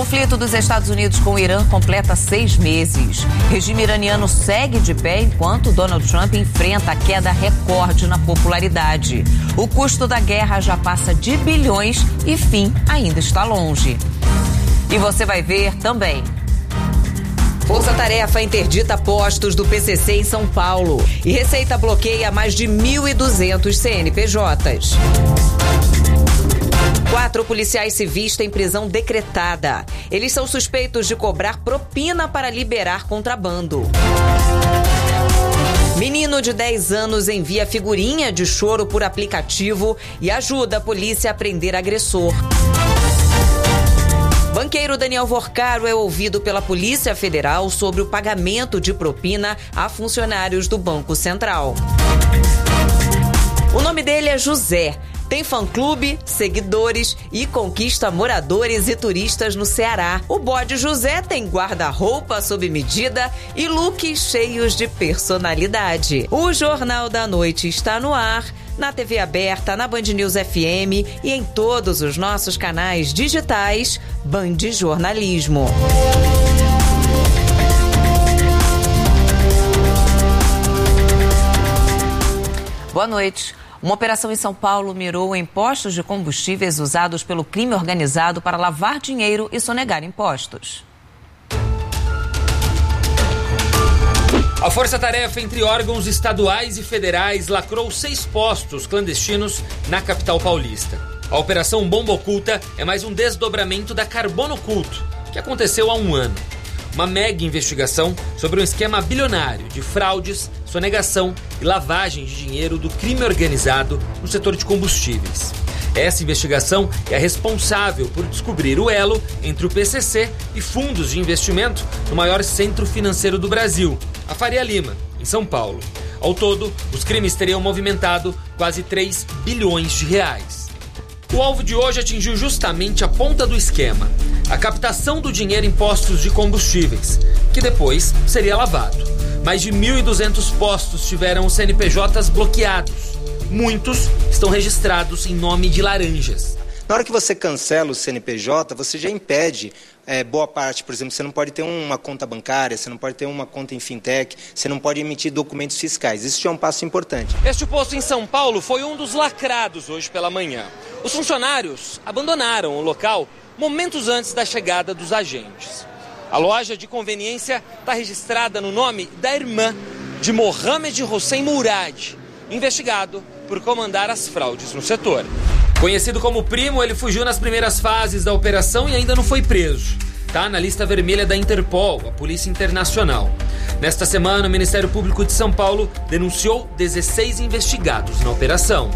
conflito dos Estados Unidos com o Irã completa 6 meses. O regime iraniano segue de pé enquanto Donald Trump enfrenta a queda recorde na popularidade. O custo da guerra já passa de bilhões e fim ainda está longe. E você vai ver também. Força-tarefa interdita postos do PCC em São Paulo. E Receita bloqueia mais de 1.200 CNPJs. 4 policiais civis têm prisão decretada. Eles são suspeitos de cobrar propina para liberar contrabando. Menino de 10 anos envia figurinha de choro por aplicativo e ajuda a polícia a prender agressor. Banqueiro Daniel Vorcaro é ouvido pela Polícia Federal sobre o pagamento de propina a funcionários do Banco Central. O nome dele é José. Tem fã-clube, seguidores e conquista moradores e turistas no Ceará. O bode José tem guarda-roupa sob medida e looks cheios de personalidade. O Jornal da Noite está no ar, na TV aberta, na Band News FM e em todos os nossos canais digitais Band Jornalismo. Boa noite. Uma operação em São Paulo mirou em postos de combustíveis usados pelo crime organizado para lavar dinheiro e sonegar impostos. A força-tarefa entre órgãos estaduais e federais lacrou 6 postos clandestinos na capital paulista. A Operação Bomba Oculta é mais um desdobramento da Carbono Oculto, que aconteceu há um ano. Uma mega investigação sobre um esquema bilionário de fraudes, sonegação e lavagem de dinheiro do crime organizado no setor de combustíveis. Essa investigação é a responsável por descobrir o elo entre o PCC e fundos de investimento no maior centro financeiro do Brasil, a Faria Lima, em São Paulo. Ao todo, os crimes teriam movimentado quase 3 bilhões de reais. O alvo de hoje atingiu justamente a ponta do esquema, a captação do dinheiro em postos de combustíveis, que depois seria lavado. Mais de 1.200 postos tiveram os CNPJs bloqueados. Muitos estão registrados em nome de laranjas. Na hora que você cancela o CNPJ, você já impede boa parte. Por exemplo, você não pode ter uma conta bancária, você não pode ter uma conta em fintech, você não pode emitir documentos fiscais. Isso já é um passo importante. Este posto em São Paulo foi um dos lacrados hoje pela manhã. Os funcionários abandonaram o local momentos antes da chegada dos agentes. A loja de conveniência está registrada no nome da irmã de Mohamed Hossein Mourad, investigado por comandar as fraudes no setor. Conhecido como Primo, ele fugiu nas primeiras fases da operação e ainda não foi preso. Está na lista vermelha da Interpol, a Polícia Internacional. Nesta semana, o Ministério Público de São Paulo denunciou 16 investigados na operação.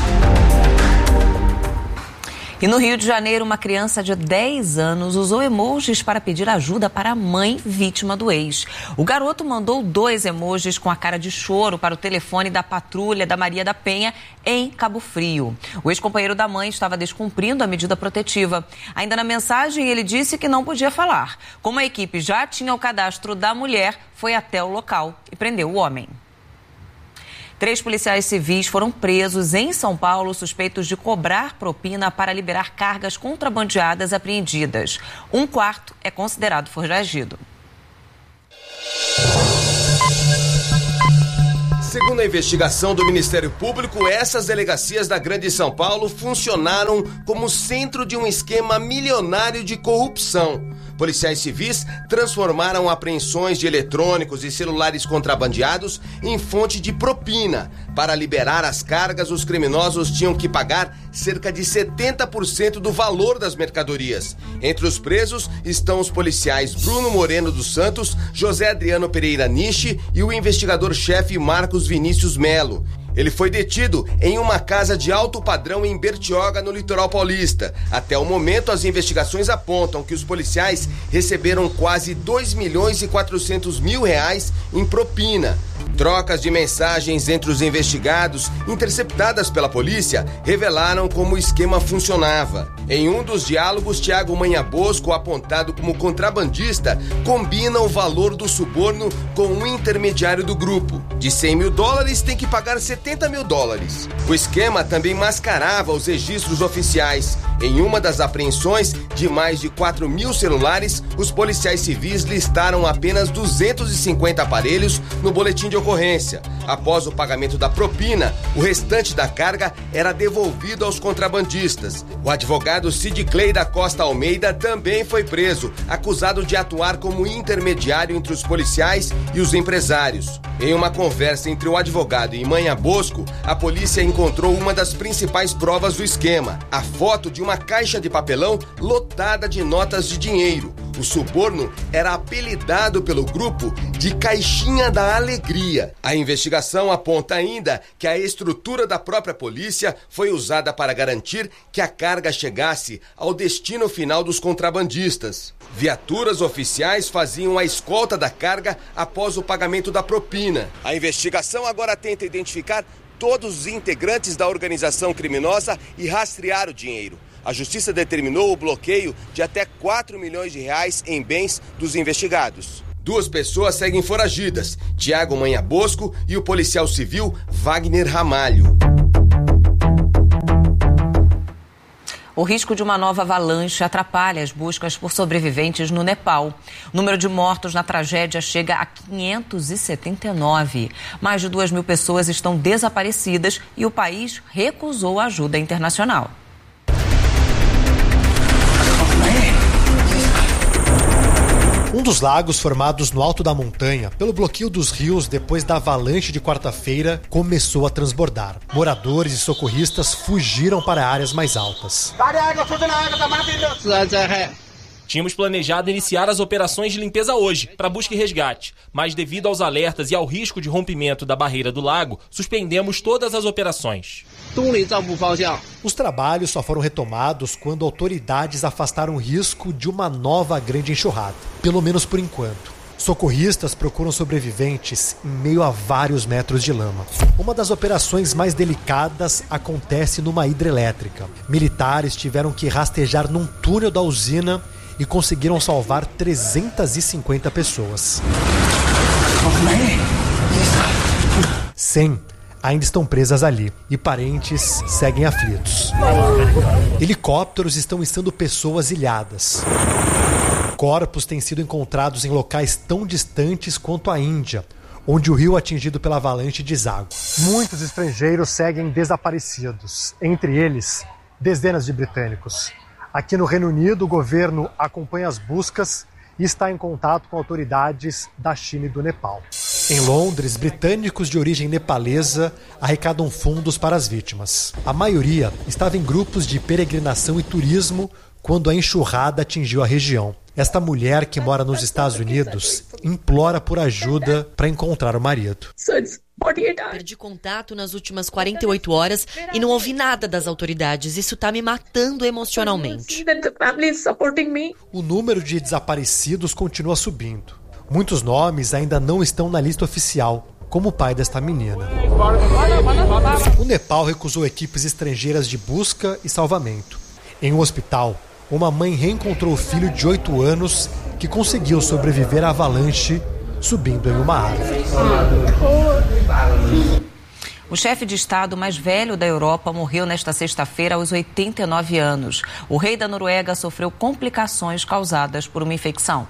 E no Rio de Janeiro, uma criança de 10 anos usou emojis para pedir ajuda para a mãe vítima do ex. O garoto mandou 2 emojis com a cara de choro para o telefone da patrulha da Maria da Penha, em Cabo Frio. O ex-companheiro da mãe estava descumprindo a medida protetiva. Ainda na mensagem, ele disse que não podia falar. Como a equipe já tinha o cadastro da mulher, foi até o local e prendeu o homem. 3 policiais civis foram presos em São Paulo suspeitos de cobrar propina para liberar cargas contrabandeadas apreendidas. 1/4 é considerado foragido. Segundo a investigação do Ministério Público, essas delegacias da Grande São Paulo funcionaram como centro de um esquema milionário de corrupção. Policiais civis transformaram apreensões de eletrônicos e celulares contrabandeados em fonte de propina. Para liberar as cargas, os criminosos tinham que pagar cerca de 70% do valor das mercadorias. Entre os presos estão os policiais Bruno Moreno dos Santos, José Adriano Pereira Nishi e o investigador-chefe Marcos Vinícius Melo. Ele foi detido em uma casa de alto padrão em Bertioga, no litoral paulista. Até o momento, as investigações apontam que os policiais receberam quase 2.400.000 reais em propina. Trocas de mensagens entre os investigados, interceptadas pela polícia, revelaram como o esquema funcionava. Em um dos diálogos, Tiago Manhabosco, apontado como contrabandista, combina o valor do suborno com um intermediário do grupo. De $100 mil, tem que pagar $70 mil. O esquema também mascarava os registros oficiais. Em uma das apreensões de mais de 4.000 celulares, os policiais civis listaram apenas 250 aparelhos no boletim de ocorrência. Após o pagamento da propina, o restante da carga era devolvido aos contrabandistas. O advogado Cid Clay da Costa Almeida também foi preso, acusado de atuar como intermediário entre os policiais e os empresários. Em uma conversa entre o advogado e Manha Bosco, a polícia encontrou uma das principais provas do esquema, a foto de uma caixa de papelão lotada de notas de dinheiro. O suborno era apelidado pelo grupo de Caixinha da Alegria. A investigação aponta ainda que a estrutura da própria polícia foi usada para garantir que a carga chegasse ao destino final dos contrabandistas. Viaturas oficiais faziam a escolta da carga após o pagamento da propina. A investigação agora tenta identificar todos os integrantes da organização criminosa e rastrear o dinheiro. A justiça determinou o bloqueio de até 4 milhões de reais em bens dos investigados. 2 pessoas seguem foragidas, Tiago Manha Bosco e o policial civil Wagner Ramalho. O risco de uma nova avalanche atrapalha as buscas por sobreviventes no Nepal. O número de mortos na tragédia chega a 579. Mais de 2.000 pessoas estão desaparecidas e o país recusou ajuda internacional. Um dos lagos formados no alto da montanha, pelo bloqueio dos rios depois da avalanche de quarta-feira, começou a transbordar. Moradores e socorristas fugiram para áreas mais altas. Tínhamos planejado iniciar as operações de limpeza hoje, para busca e resgate, mas devido aos alertas e ao risco de rompimento da barreira do lago, suspendemos todas as operações. Os trabalhos só foram retomados quando autoridades afastaram o risco de uma nova grande enxurrada, pelo menos por enquanto. Socorristas procuram sobreviventes em meio a vários metros de lama. Uma das operações mais delicadas acontece numa hidrelétrica. Militares tiveram que rastejar num túnel da usina e conseguiram salvar 350 pessoas. 100 ainda estão presas ali e parentes seguem aflitos. Helicópteros estão içando pessoas ilhadas. Corpos têm sido encontrados em locais tão distantes quanto a Índia, onde o rio atingido pela avalanche deságua. Muitos estrangeiros seguem desaparecidos, entre eles dezenas de britânicos. Aqui no Reino Unido, o governo acompanha as buscas e está em contato com autoridades da China e do Nepal. Em Londres, britânicos de origem nepalesa arrecadam fundos para as vítimas. A maioria estava em grupos de peregrinação e turismo quando a enxurrada atingiu a região. Esta mulher, que mora nos Estados Unidos, implora por ajuda para encontrar o marido. Perdi contato nas últimas 48 horas e não ouvi nada das autoridades. Isso está me matando emocionalmente. O número de desaparecidos continua subindo. Muitos nomes ainda não estão na lista oficial, como o pai desta menina. O Nepal recusou equipes estrangeiras de busca e salvamento. Em um hospital, uma mãe reencontrou o filho de 8 anos que conseguiu sobreviver à avalanche subindo em uma árvore. O chefe de Estado mais velho da Europa morreu nesta sexta-feira aos 89 anos. O rei da Noruega sofreu complicações causadas por uma infecção.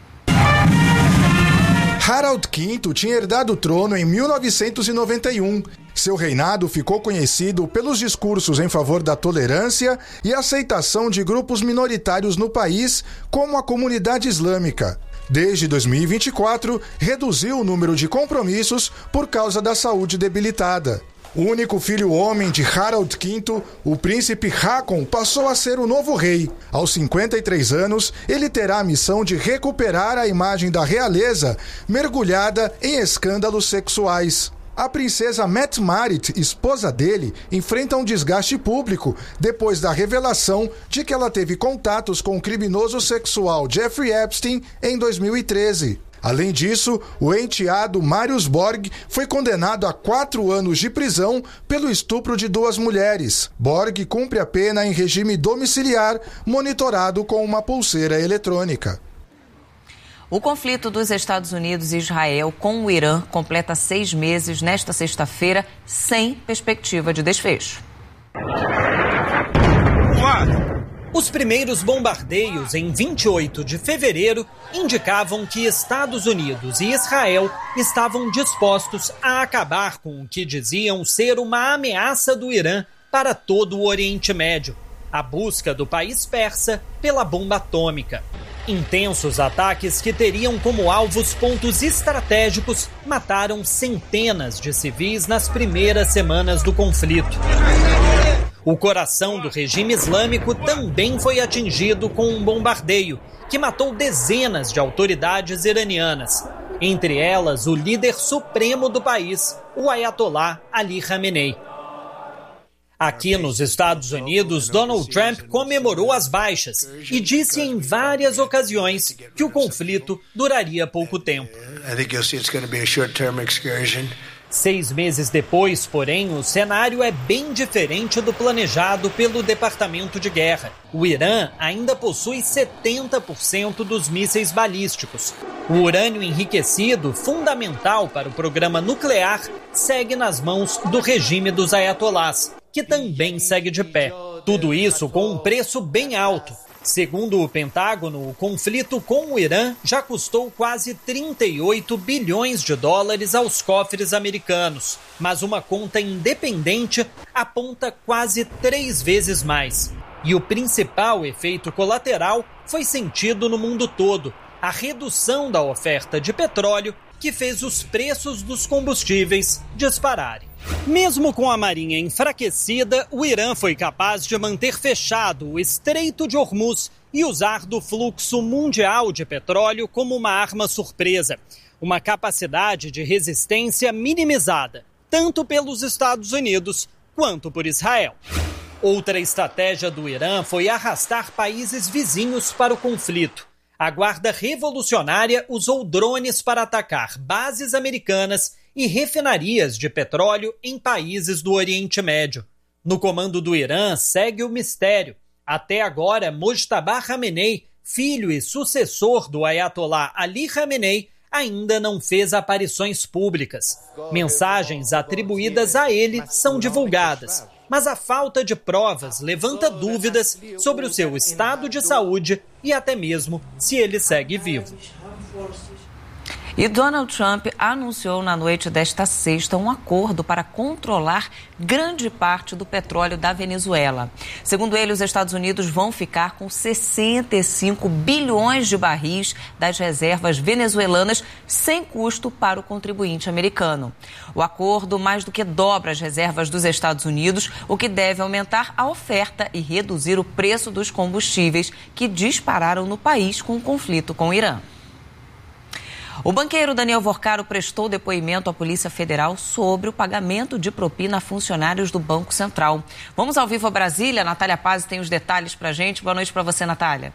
Harald V tinha herdado o trono em 1991. Seu reinado ficou conhecido pelos discursos em favor da tolerância e aceitação de grupos minoritários no país, como a comunidade islâmica. Desde 2024, reduziu o número de compromissos por causa da saúde debilitada. O único filho homem de Harald V, o príncipe Håkon, passou a ser o novo rei. Aos 53 anos, ele terá a missão de recuperar a imagem da realeza mergulhada em escândalos sexuais. A princesa Mette-Marit, esposa dele, enfrenta um desgaste público depois da revelação de que ela teve contatos com o criminoso sexual Jeffrey Epstein em 2013. Além disso, o enteado Marius Borg foi condenado a 4 anos de prisão pelo estupro de 2 mulheres. Borg cumpre a pena em regime domiciliar, monitorado com uma pulseira eletrônica. O conflito dos Estados Unidos e Israel com o Irã completa 6 meses nesta sexta-feira, sem perspectiva de desfecho. Os primeiros bombardeios em 28 de fevereiro indicavam que Estados Unidos e Israel estavam dispostos a acabar com o que diziam ser uma ameaça do Irã para todo o Oriente Médio, a busca do país persa pela bomba atômica. Intensos ataques que teriam como alvos pontos estratégicos mataram centenas de civis nas primeiras semanas do conflito. O coração do regime islâmico também foi atingido com um bombardeio que matou dezenas de autoridades iranianas, entre elas o líder supremo do país, o Ayatollah Ali Khamenei. Aqui nos Estados Unidos, Donald Trump comemorou as baixas e disse em várias ocasiões que o conflito duraria pouco tempo. 6 meses depois, porém, o cenário é bem diferente do planejado pelo Departamento de Guerra. O Irã ainda possui 70% dos mísseis balísticos. O urânio enriquecido, fundamental para o programa nuclear, segue nas mãos do regime dos ayatolás, que também segue de pé. Tudo isso com um preço bem alto. Segundo o Pentágono, o conflito com o Irã já custou quase 38 bilhões de dólares aos cofres americanos, mas uma conta independente aponta quase 3 vezes mais. E o principal efeito colateral foi sentido no mundo todo, a redução da oferta de petróleo, que fez os preços dos combustíveis dispararem. Mesmo com a marinha enfraquecida, o Irã foi capaz de manter fechado o Estreito de Hormuz e usar do fluxo mundial de petróleo como uma arma surpresa. Uma capacidade de resistência minimizada, tanto pelos Estados Unidos quanto por Israel. Outra estratégia do Irã foi arrastar países vizinhos para o conflito. A Guarda Revolucionária usou drones para atacar bases americanas e refinarias de petróleo em países do Oriente Médio. No comando do Irã segue o mistério. Até agora, Mojtaba Khamenei, filho e sucessor do Ayatollah Ali Khamenei, ainda não fez aparições públicas. Mensagens atribuídas a ele são divulgadas, mas a falta de provas levanta dúvidas sobre o seu estado de saúde e até mesmo se ele segue vivo. E Donald Trump anunciou na noite desta sexta um acordo para controlar grande parte do petróleo da Venezuela. Segundo ele, os Estados Unidos vão ficar com 65 bilhões de barris das reservas venezuelanas sem custo para o contribuinte americano. O acordo mais do que dobra as reservas dos Estados Unidos, o que deve aumentar a oferta e reduzir o preço dos combustíveis que dispararam no país com o conflito com o Irã. O banqueiro Daniel Vorcaro prestou depoimento à Polícia Federal sobre o pagamento de propina a funcionários do Banco Central. Vamos ao vivo a Brasília. Natália Paz tem os detalhes para a gente. Boa noite para você, Natália.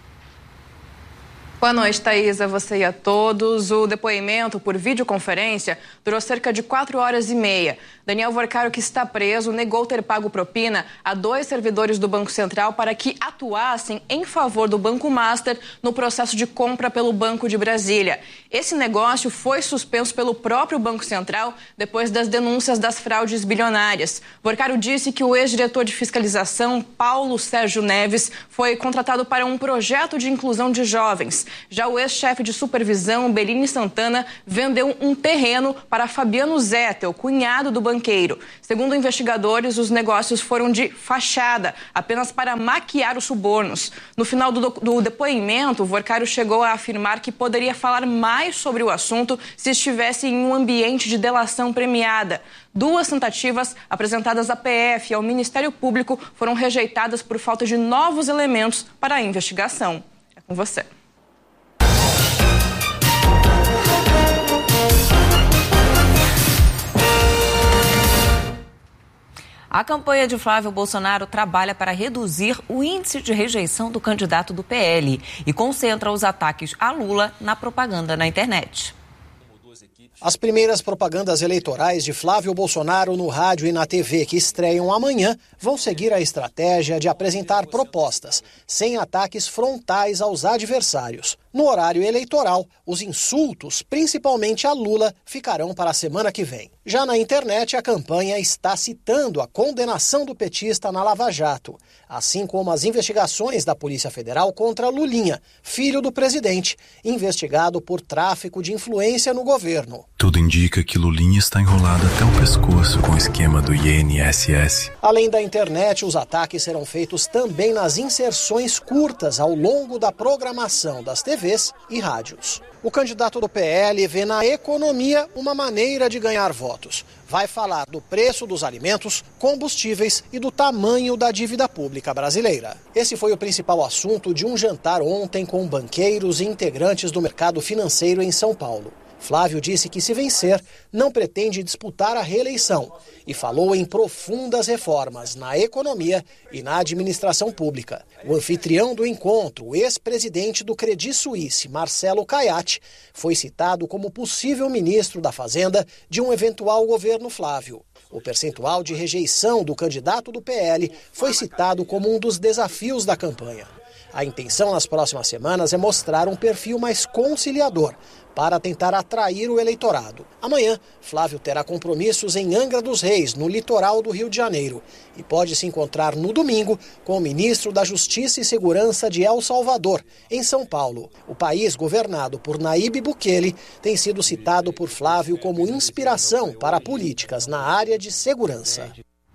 Boa noite, Thaís, a você e a todos. O depoimento por videoconferência durou cerca de 4 horas e meia. Daniel Vorcaro, que está preso, negou ter pago propina a 2 servidores do Banco Central para que atuassem em favor do Banco Master no processo de compra pelo Banco de Brasília. Esse negócio foi suspenso pelo próprio Banco Central depois das denúncias das fraudes bilionárias. Vorcaro disse que o ex-diretor de fiscalização, Paulo Sérgio Neves, foi contratado para um projeto de inclusão de jovens. Já o ex-chefe de supervisão, Bellini Santana, vendeu um terreno para Fabiano Zettel, cunhado do banqueiro. Segundo investigadores, os negócios foram de fachada, apenas para maquiar os subornos. No final do depoimento, o Vorcaro chegou a afirmar que poderia falar mais sobre o assunto se estivesse em um ambiente de delação premiada. 2 tentativas apresentadas à PF e ao Ministério Público foram rejeitadas por falta de novos elementos para a investigação. É com você. A campanha de Flávio Bolsonaro trabalha para reduzir o índice de rejeição do candidato do PL e concentra os ataques a Lula na propaganda na internet. As primeiras propagandas eleitorais de Flávio Bolsonaro no rádio e na TV, que estreiam amanhã, vão seguir a estratégia de apresentar propostas, sem ataques frontais aos adversários. No horário eleitoral, os insultos, principalmente a Lula, ficarão para a semana que vem. Já na internet, a campanha está citando a condenação do petista na Lava Jato, assim como as investigações da Polícia Federal contra Lulinha, filho do presidente, investigado por tráfico de influência no governo. Tudo indica que Lulinha está enrolada até o pescoço com o esquema do INSS. Além da internet, os ataques serão feitos também nas inserções curtas ao longo da programação das TVs e rádios. O candidato do PL vê na economia uma maneira de ganhar votos. Vai falar do preço dos alimentos, combustíveis e do tamanho da dívida pública brasileira. Esse foi o principal assunto de um jantar ontem com banqueiros e integrantes do mercado financeiro em São Paulo. Flávio disse que, se vencer, não pretende disputar a reeleição e falou em profundas reformas na economia e na administração pública. O anfitrião do encontro, o ex-presidente do Credit Suisse, Marcelo Caiati, foi citado como possível ministro da Fazenda de um eventual governo Flávio. O percentual de rejeição do candidato do PL foi citado como um dos desafios da campanha. A intenção nas próximas semanas é mostrar um perfil mais conciliador para tentar atrair o eleitorado. Amanhã, Flávio terá compromissos em Angra dos Reis, no litoral do Rio de Janeiro, e pode se encontrar no domingo com o ministro da Justiça e Segurança de El Salvador, em São Paulo. O país, governado por Nayib Bukele, tem sido citado por Flávio como inspiração para políticas na área de segurança.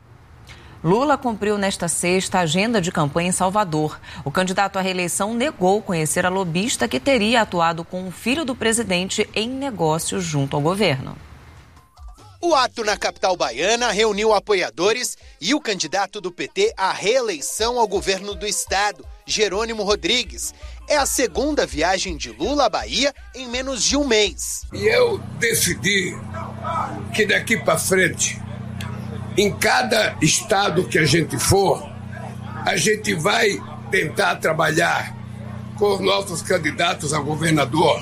Lula cumpriu nesta sexta a agenda de campanha em Salvador. O candidato à reeleição negou conhecer a lobista que teria atuado com o filho do presidente em negócios junto ao governo. O ato na capital baiana reuniu apoiadores e o candidato do PT à reeleição ao governo do estado, Jerônimo Rodrigues. É a segunda viagem de Lula à Bahia em menos de um mês. E eu decidi que daqui para frente, em cada estado que a gente for, a gente vai tentar trabalhar com os nossos candidatos a governador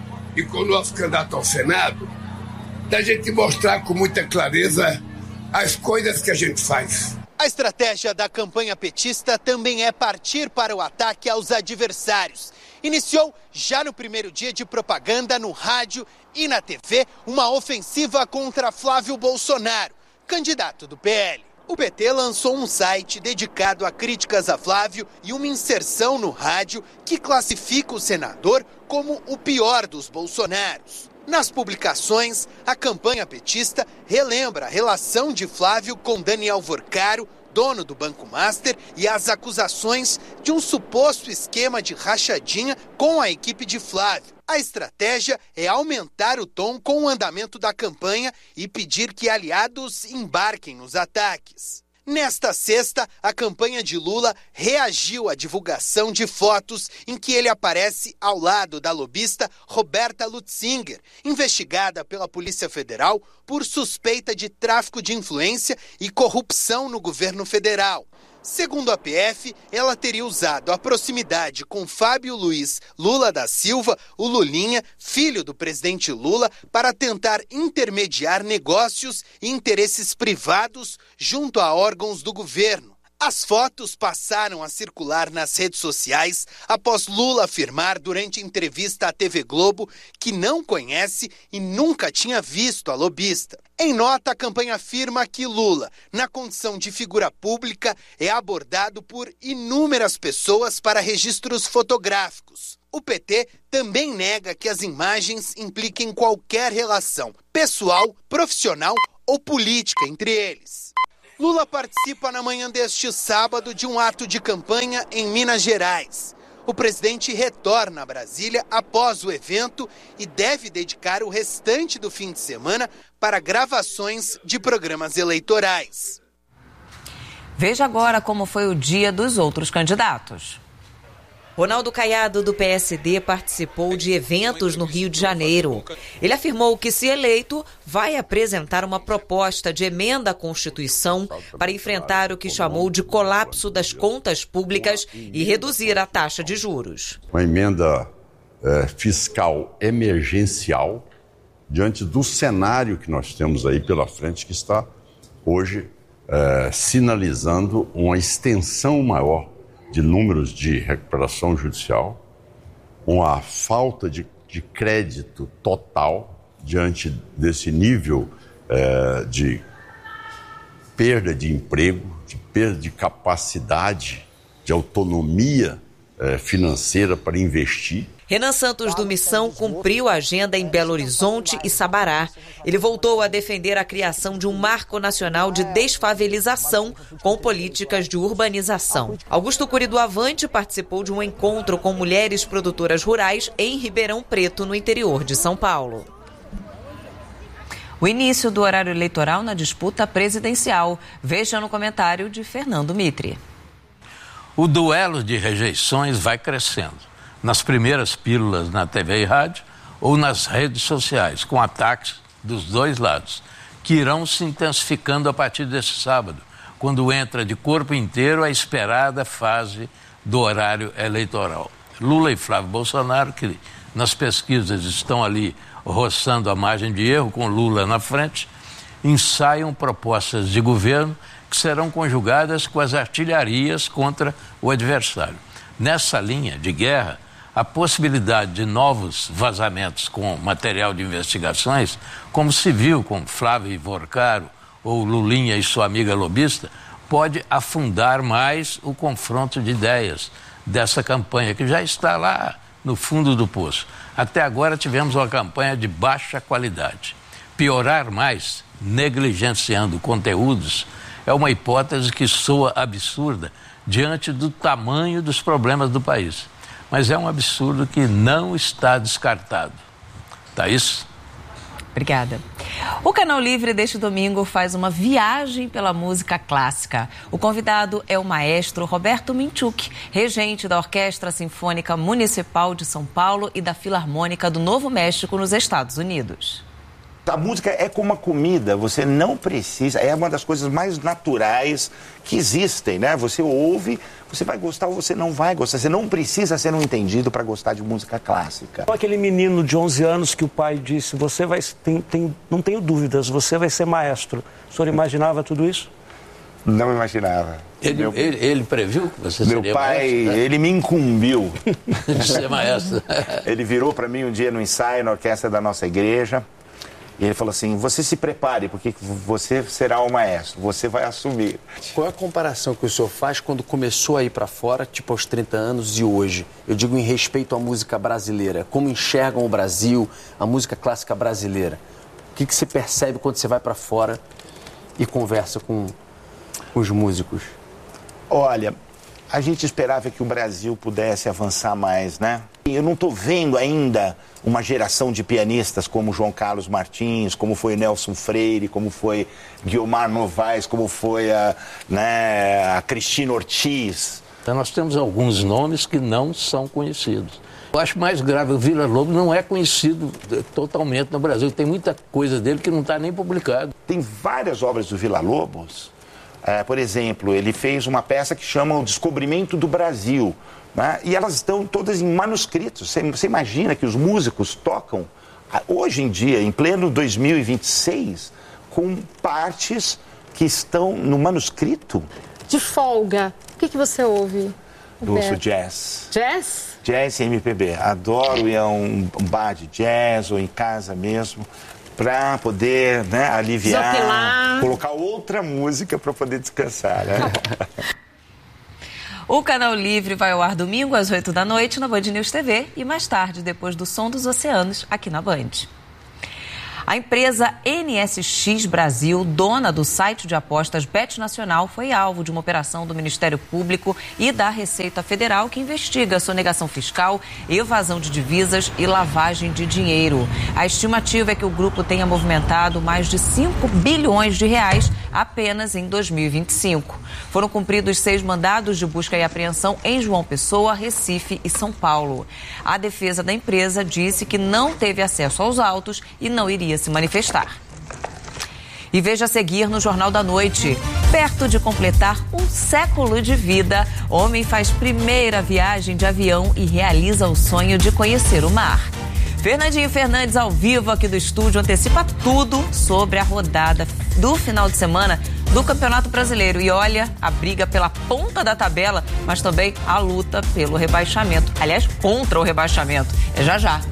e com o nosso candidato ao Senado, da gente mostrar com muita clareza as coisas que a gente faz. A estratégia da campanha petista também é partir para o ataque aos adversários. Iniciou já no primeiro dia de propaganda no rádio e na TV uma ofensiva contra Flávio Bolsonaro, candidato do PL. O PT lançou um site dedicado a críticas a Flávio e uma inserção no rádio que classifica o senador como o pior dos Bolsonaros. Nas publicações, a campanha petista relembra a relação de Flávio com Daniel Vorcaro, dono do Banco Master, e as acusações de um suposto esquema de rachadinha com a equipe de Flávio. A estratégia é aumentar o tom com o andamento da campanha e pedir que aliados embarquem nos ataques. Nesta sexta, a campanha de Lula reagiu à divulgação de fotos em que ele aparece ao lado da lobista Roberta Lutzinger, investigada pela Polícia Federal por suspeita de tráfico de influência e corrupção no governo federal. Segundo a PF, ela teria usado a proximidade com Fábio Luiz Lula da Silva, o Lulinha, filho do presidente Lula, para tentar intermediar negócios e interesses privados junto a órgãos do governo. As fotos passaram a circular nas redes sociais após Lula afirmar durante entrevista à TV Globo que não conhece e nunca tinha visto a lobista. Em nota, a campanha afirma que Lula, na condição de figura pública, é abordado por inúmeras pessoas para registros fotográficos. O PT também nega que as imagens impliquem qualquer relação pessoal, profissional ou política entre eles. Lula participa na manhã deste sábado de um ato de campanha em Minas Gerais. O presidente retorna a Brasília após o evento e deve dedicar o restante do fim de semana para gravações de programas eleitorais. Veja agora como foi o dia dos outros candidatos. Ronaldo Caiado, do PSD, participou de eventos no Rio de Janeiro. Ele afirmou que, se eleito, vai apresentar uma proposta de emenda à Constituição para enfrentar o que chamou de colapso das contas públicas e reduzir a taxa de juros. Uma emenda fiscal emergencial diante do cenário que nós temos aí pela frente, que está hoje sinalizando uma extensão maior de números de recuperação judicial, uma falta de crédito total diante desse nível de perda de emprego, de perda de capacidade, de autonomia financeira para investir. Renan Santos do Missão cumpriu a agenda em Belo Horizonte e Sabará. Ele voltou a defender a criação de um marco nacional de desfavelização com políticas de urbanização. Augusto Cury do Avante participou de um encontro com mulheres produtoras rurais em Ribeirão Preto, no interior de São Paulo. O início do horário eleitoral na disputa presidencial. Veja no comentário de Fernando Mitre. O duelo de rejeições vai crescendo. Nas primeiras pílulas na TV e rádio ou nas redes sociais, com ataques dos dois lados, que irão se intensificando a partir desse sábado, quando entra de corpo inteiro a esperada fase do horário eleitoral. Lula e Flávio Bolsonaro, que nas pesquisas estão ali roçando a margem de erro, com Lula na frente, ensaiam propostas de governo que serão conjugadas com as artilharias contra o adversário. Nessa linha de guerra, a possibilidade de novos vazamentos com material de investigações, como se viu com Flávio Ivorcaro ou Lulinha e sua amiga lobista, pode afundar mais o confronto de ideias dessa campanha, que já está lá no fundo do poço. Até agora tivemos uma campanha de baixa qualidade. Piorar mais, negligenciando conteúdos, é uma hipótese que soa absurda diante do tamanho dos problemas do país. Mas é um absurdo que não está descartado. Thaís? Obrigada. O Canal Livre deste domingo faz uma viagem pela música clássica. O convidado é o maestro Roberto Minchuk, regente da Orquestra Sinfônica Municipal de São Paulo e da Filarmônica do Novo México, nos Estados Unidos. A música é como a comida, você não precisa, é uma das coisas mais naturais que existem, né? Você ouve, você vai gostar ou você não vai gostar, você não precisa ser um entendido para gostar de música clássica. Aquele menino de 11 anos que o pai disse, você vai, não tenho dúvidas, você vai ser maestro. O senhor imaginava tudo isso? Não imaginava. Ele previu que você seria Meu pai, maestro, né? Ele me incumbiu de ser maestro. Ele virou para mim um dia no ensaio, na orquestra da nossa igreja. E ele falou assim, você se prepare, porque você será o maestro, você vai assumir. Qual é a comparação que o senhor faz quando começou a ir para fora, tipo aos 30 anos e hoje? Eu digo em respeito à música brasileira. Como enxergam o Brasil, a música clássica brasileira? O que você percebe quando você vai para fora e conversa com os músicos? Olha, a gente esperava que o Brasil pudesse avançar mais, né? Eu não estou vendo ainda uma geração de pianistas como João Carlos Martins, como foi Nelson Freire, como foi Guiomar Novaes, como foi a Cristina Ortiz. Então nós temos alguns nomes que não são conhecidos. Eu acho mais grave, o Villa-Lobos não é conhecido totalmente no Brasil. Tem muita coisa dele que não está nem publicada. Tem várias obras do Villa-Lobos. Por exemplo, ele fez uma peça que chama O Descobrimento do Brasil. Né? E elas estão todas em manuscritos. Você imagina que os músicos tocam, hoje em dia, em pleno 2026, com partes que estão no manuscrito? De folga, o que você ouve? Eu ouço jazz. Jazz? Jazz e MPB. Adoro ir a um bar de jazz ou em casa mesmo, para poder, né, aliviar, Zopilar. Colocar outra música para poder descansar, né? O Canal Livre vai ao ar domingo às 8 da noite na Band News TV e mais tarde, depois do Som dos Oceanos, aqui na Band. A empresa NSX Brasil, dona do site de apostas Bet Nacional, foi alvo de uma operação do Ministério Público e da Receita Federal que investiga sonegação fiscal, evasão de divisas e lavagem de dinheiro. A estimativa é que o grupo tenha movimentado mais de 5 bilhões de reais apenas em 2025. Foram cumpridos 6 mandados de busca e apreensão em João Pessoa, Recife e São Paulo. A defesa da empresa disse que não teve acesso aos autos e não iria se manifestar. E veja a seguir no Jornal da Noite. Perto de completar um século de vida, homem faz primeira viagem de avião e realiza o sonho de conhecer o mar. Fernandinho Fernandes, ao vivo aqui do estúdio, antecipa tudo sobre a rodada do final de semana do Campeonato Brasileiro. E olha, a briga pela ponta da tabela, mas também a luta pelo rebaixamento. Aliás, contra o rebaixamento. É já já.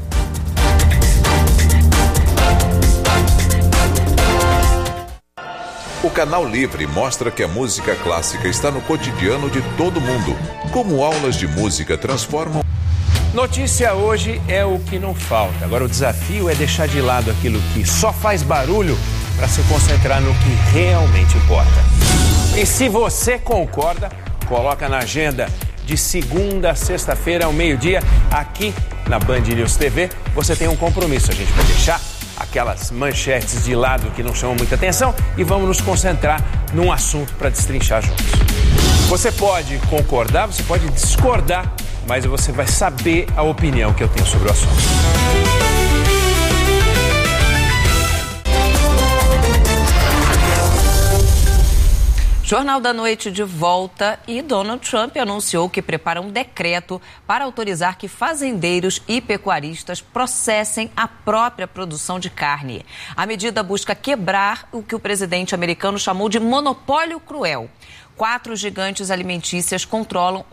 O Canal Livre mostra que a música clássica está no cotidiano de todo mundo. Como aulas de música transformam... Notícia hoje é o que não falta. Agora o desafio é deixar de lado aquilo que só faz barulho para se concentrar no que realmente importa. E se você concorda, coloca na agenda de segunda a sexta-feira ao meio-dia, aqui na Band News TV. Você tem um compromisso, a gente vai deixar aquelas manchetes de lado que não chamam muita atenção e vamos nos concentrar num assunto para destrinchar juntos. Você pode concordar, você pode discordar, mas você vai saber a opinião que eu tenho sobre o assunto. Jornal da Noite de volta e Donald Trump anunciou que prepara um decreto para autorizar que fazendeiros e pecuaristas processem a própria produção de carne. A medida busca quebrar o que o presidente americano chamou de monopólio cruel. 4 gigantes alimentícias controlam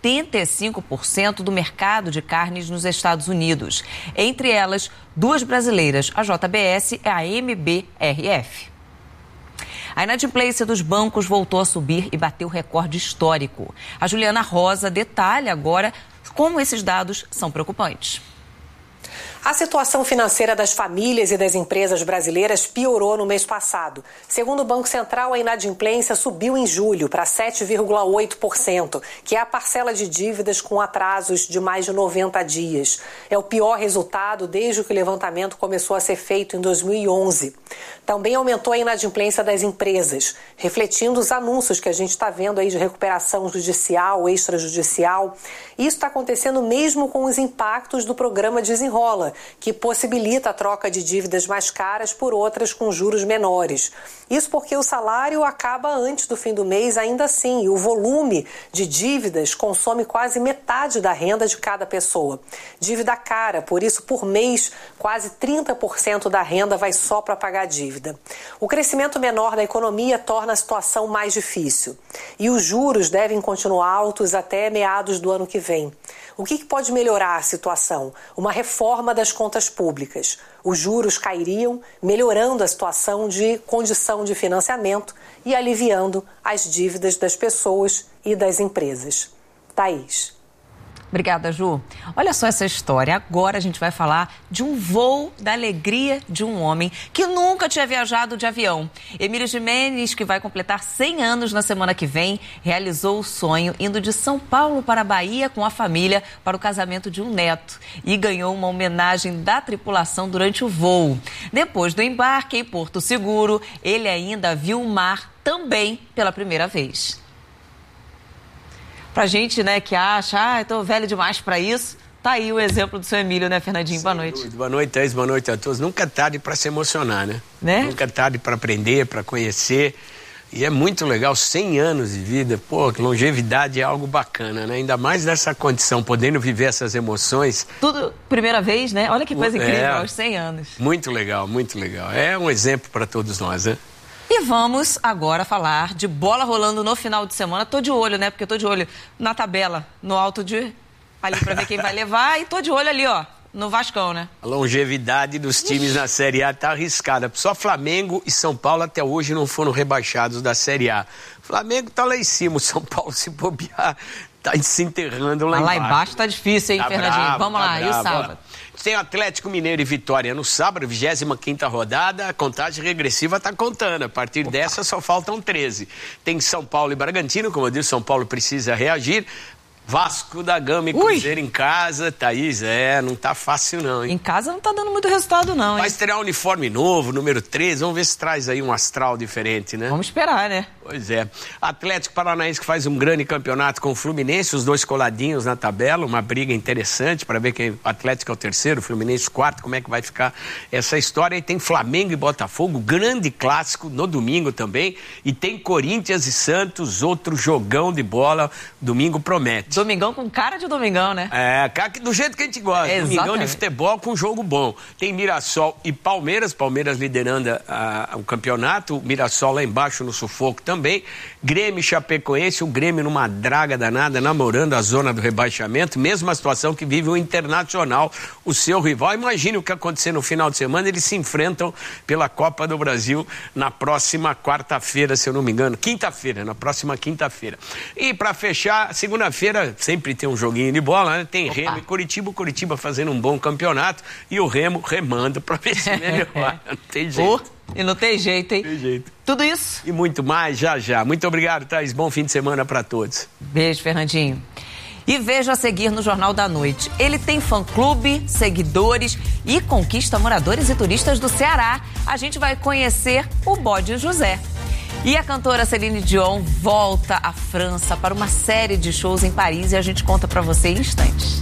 85% do mercado de carnes nos Estados Unidos. Entre elas, 2 brasileiras, a JBS e a MBRF. A inadimplência dos bancos voltou a subir e bateu recorde histórico. A Juliana Rosa detalha agora como esses dados são preocupantes. A situação financeira das famílias e das empresas brasileiras piorou no mês passado. Segundo o Banco Central, a inadimplência subiu em julho para 7,8%, que é a parcela de dívidas com atrasos de mais de 90 dias. É o pior resultado desde que o levantamento começou a ser feito em 2011. Também aumentou a inadimplência das empresas, refletindo os anúncios que a gente está vendo aí de recuperação judicial, extrajudicial. Isso está acontecendo mesmo com os impactos do programa Desenrola, que possibilita a troca de dívidas mais caras por outras com juros menores. Isso porque o salário acaba antes do fim do mês ainda assim, e o volume de dívidas consome quase metade da renda de cada pessoa. Dívida cara, por isso por mês quase 30% da renda vai só para pagar a dívida. O crescimento menor da economia torna a situação mais difícil. E os juros devem continuar altos até meados do ano que vem. O que pode melhorar a situação? Uma reforma das contas públicas. Os juros cairiam, melhorando a situação de condição de financiamento e aliviando as dívidas das pessoas e das empresas. Thaís. Obrigada, Ju. Olha só essa história. Agora a gente vai falar de um voo da alegria de um homem que nunca tinha viajado de avião. Emílio Gimenez, que vai completar 100 anos na semana que vem, realizou o sonho indo de São Paulo para a Bahia com a família para o casamento de um neto e ganhou uma homenagem da tripulação durante o voo. Depois do embarque em Porto Seguro, ele ainda viu o mar também pela primeira vez. Pra gente, né, que acha, eu tô velho demais pra isso, tá aí o exemplo do seu Emílio, né, Fernandinho? Boa noite. Boa noite, Thaís, boa noite a todos. Nunca é tarde pra se emocionar, né? Nunca é tarde pra aprender, pra conhecer. E é muito legal, 100 anos de vida, pô, longevidade é algo bacana, né? Ainda mais nessa condição, podendo viver essas emoções. Tudo primeira vez, né? Olha que coisa incrível, aos 100 anos. Muito legal, muito legal. É um exemplo pra todos nós, né? E vamos agora falar de bola rolando no final de semana. Tô de olho, né? Porque eu tô de olho na tabela, no alto de... ali pra ver quem vai levar. E tô de olho ali, ó, no Vascão, né? A longevidade dos times na Série A tá arriscada. Só Flamengo e São Paulo até hoje não foram rebaixados da Série A. O Flamengo tá lá em cima, o São Paulo se bobear, tá se enterrando lá embaixo. Lá embaixo tá difícil, hein, Fernandinho? Bravo, vamos lá, e o sábado? Tem Atlético Mineiro e Vitória no sábado, 25ª rodada, a contagem regressiva está contando. A partir dessa só faltam 13. Tem São Paulo e Bragantino, como eu disse, São Paulo precisa reagir. Vasco da Gama e Cruzeiro em casa, Thaís, não tá fácil não, hein? Em casa não tá dando muito resultado não, hein? Vai estrear um uniforme novo, número 13, vamos ver se traz aí um astral diferente, né? Vamos esperar, né? Pois é. Atlético Paranaense que faz um grande campeonato com o Fluminense, os dois coladinhos na tabela, uma briga interessante para ver quem o Atlético é o terceiro, o Fluminense quarto, como é que vai ficar essa história. E tem Flamengo e Botafogo, grande clássico no domingo também, e tem Corinthians e Santos, outro jogão de bola, domingo promete. Domingão com cara de domingão, né? Do jeito que a gente gosta. Exatamente. Domingão de futebol com jogo bom. Tem Mirassol e Palmeiras liderando o campeonato, o Mirassol lá embaixo no sufoco também. Grêmio e Chapecoense, o Grêmio numa draga danada, namorando a zona do rebaixamento, mesma situação que vive o Internacional, o seu rival. Imagine o que acontecer no final de semana, eles se enfrentam pela Copa do Brasil na próxima quarta-feira, se eu não me engano. Na próxima quinta-feira. E para fechar, segunda-feira sempre tem um joguinho de bola, né? Tem Remo e Curitiba, o Curitiba fazendo um bom campeonato e o Remo remando para ver se melhora. Não tem jeito. E não tem jeito, hein? Tem jeito. Tudo isso e muito mais já. Muito obrigado, Thaís. Bom fim de semana para todos. Beijo, Fernandinho. E veja a seguir no Jornal da Noite. Ele tem fã-clube, seguidores e conquista moradores e turistas do Ceará. A gente vai conhecer o Bode José. E a cantora Celine Dion volta à França para uma série de shows em Paris e a gente conta para você em instantes.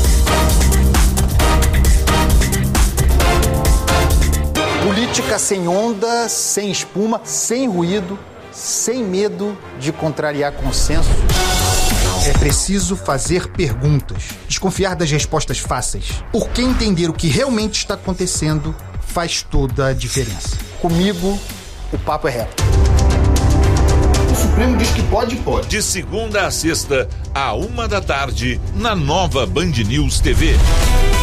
Política sem onda, sem espuma, sem ruído, sem medo de contrariar consenso. É preciso fazer perguntas, desconfiar das respostas fáceis, porque entender o que realmente está acontecendo faz toda a diferença. Comigo, o papo é reto. O Supremo diz que pode. De segunda a sexta, à 1h da tarde, na nova Band News TV.